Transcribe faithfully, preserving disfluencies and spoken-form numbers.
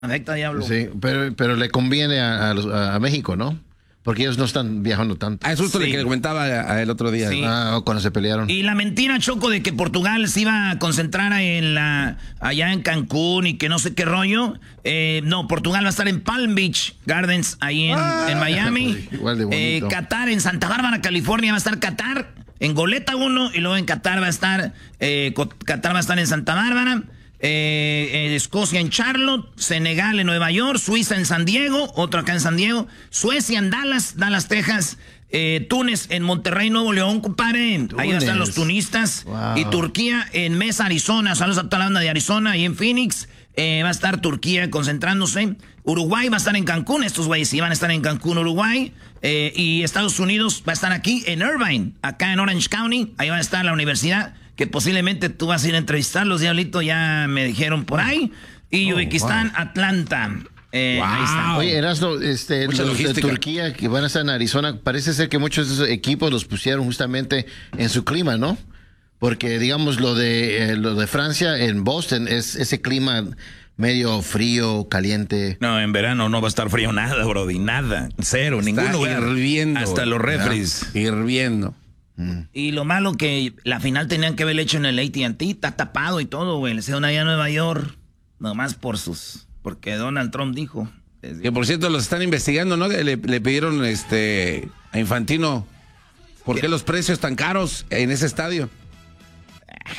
Afecta, Diablo. Sí, pero, pero le conviene a, a, los- a México, ¿no? Porque ellos no están viajando tanto. Ah, es justo Sí. lo que le comentaba a- a el otro día. Sí. Ah, cuando se pelearon. Y la mentira, Choco, de que Portugal se iba a concentrar en la allá en Cancún y que no sé qué rollo. Eh, no, Portugal va a estar en Palm Beach Gardens, ahí en, en Miami. Igual de Eh, bonito. Qatar, en Santa Bárbara, California, va a estar Qatar. En Goleta uno, y luego en Qatar va a estar, eh, Co- Qatar va a estar en Santa Bárbara. Eh, eh, Escocia en Charlotte, Senegal en Nueva York, Suiza en San Diego, otro acá en San Diego, Suecia en Dallas, Dallas, Texas, eh, Túnez en Monterrey, Nuevo León, compadre. Ahí están los tunistas. Wow. Y Turquía en Mesa, Arizona. Saludos a toda la banda de Arizona y en Phoenix. Eh, va a estar Turquía concentrándose. Uruguay va a estar en Cancún. Estos güeyes sí van a estar en Cancún, Uruguay. Eh, y Estados Unidos va a estar aquí en Irvine, acá en Orange County. Ahí va a estar la universidad, que posiblemente tú vas a ir a entrevistarlos, Diablito, ya me dijeron por ahí. Y Oh, Uzbekistán, wow. Atlanta. Eh, Wow. Ahí está. Oye, Erasmo, este, Mucha los de logística. Turquía que van a estar en Arizona, parece ser que muchos de esos equipos los pusieron justamente en su clima, ¿no? Porque, digamos, lo de eh, lo de Francia en Boston es ese clima medio frío, caliente. No, en verano no va a estar frío nada, Brody, nada. Cero, Está ningún lugar. hirviendo. Hasta los refres. Hirviendo. Y lo malo que la final tenían que haber hecho en el A T and T, está tapado y todo, güey. Le hicieron allá a Nueva York, nomás por sus... Porque Donald Trump dijo... Que por cierto los están investigando, ¿no? Le, le pidieron este a Infantino, ¿por qué los precios tan caros en ese estadio?